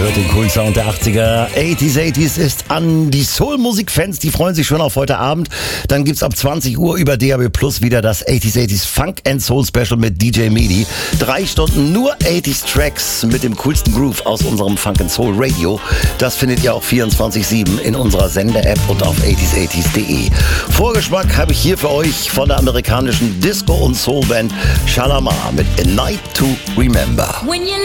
hört den coolen Sound der 80er. 80s ist an. Die Soul-Musik-Fans, die freuen sich schon auf heute Abend. Dann gibt's ab 20 Uhr über DAB Plus wieder das 80s Funk and Soul Special mit DJ Medi. 3 Stunden nur 80s Tracks mit dem coolsten Groove aus unserem Funk and Soul Radio. Das findet ihr auch 24/7 in unserer Sender-App und auf 80s80s.de. Vorgeschmack habe ich hier für euch von der amerikanischen Disco- und Soul-Band Shalamar mit A Night to Remember.